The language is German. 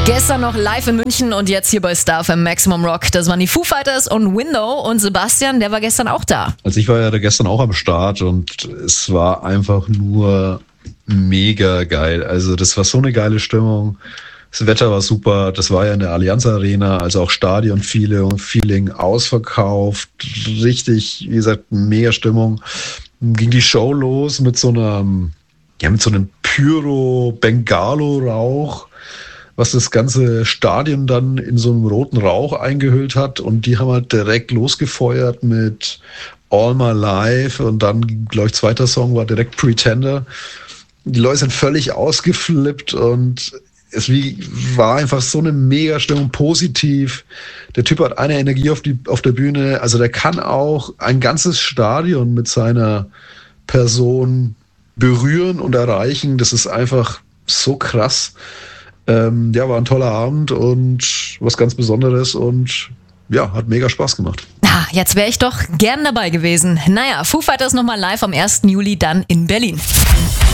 Gestern noch live in München und jetzt hier bei Star FM Maximum Rock. Das waren die Foo Fighters und Window und Sebastian, der war gestern auch da. Also ich war ja da gestern auch am Start und es war einfach nur mega geil. Also das war so eine geile Stimmung. Das Wetter war super. Das war ja in der Allianz Arena, also auch Stadion-Feeling ausverkauft. Richtig, wie gesagt, mega Stimmung. Ging die Show los mit so einem Pyro-Bengalo-Rauch, was das ganze Stadion dann in so einem roten Rauch eingehüllt hat. Und die haben halt direkt losgefeuert mit All My Life. Und dann, glaube ich, zweiter Song war direkt Pretender. Die Leute sind völlig ausgeflippt und es war einfach so eine Mega-Stimmung, positiv. Der Typ hat eine Energie auf der Bühne. Also der kann auch ein ganzes Stadion mit seiner Person berühren und erreichen. Das ist einfach so krass. War ein toller Abend und was ganz Besonderes und ja, hat mega Spaß gemacht. Jetzt wäre ich doch gern dabei gewesen. Naja, Foo Fighters nochmal live am 1. Juli dann in Berlin.